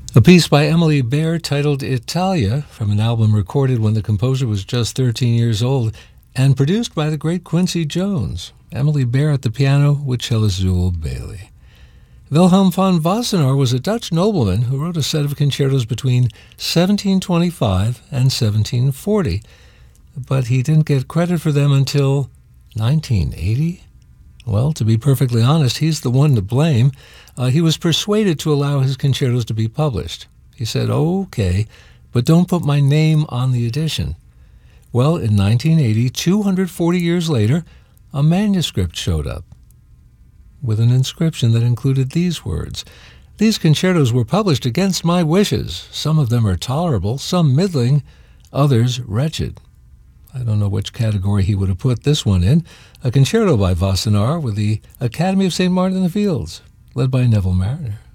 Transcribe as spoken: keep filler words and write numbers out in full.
A piece by Emily Baer titled Italia, from an album recorded when the composer was just thirteen years old and produced by the great Quincy Jones. Emily Baer at the piano with cellist Zul Bailey. Wilhelm von Wassenaar was a Dutch nobleman who wrote a set of concertos between seventeen twenty-five and seventeen forty, but he didn't get credit for them until nineteen eighty? Well, to be perfectly honest, he's the one to blame. Uh, he was persuaded to allow his concertos to be published. He said, okay, but don't put my name on the edition. Well, in nineteen eighty, two hundred forty years later, a manuscript showed up with an inscription that included these words. These concertos were published against my wishes. Some of them are tolerable, some middling, others wretched. I don't know which category he would have put this one in. A concerto by Wassenaar with the Academy of Saint Martin in the Fields, led by Neville Marriner.